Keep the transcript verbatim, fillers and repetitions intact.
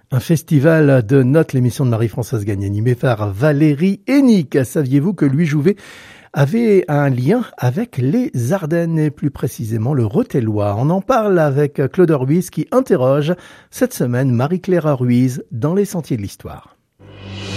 Un festival de notes, l'émission de Marie-Françoise Gagne, animée par Valérie Hennick. Saviez-vous que Louis Jouvet avait un lien avec les Ardennes et plus précisément le Rothellois? On en parle avec Claude Ruiz qui interroge cette semaine Marie-Claire Ruiz dans les Sentiers de l'Histoire.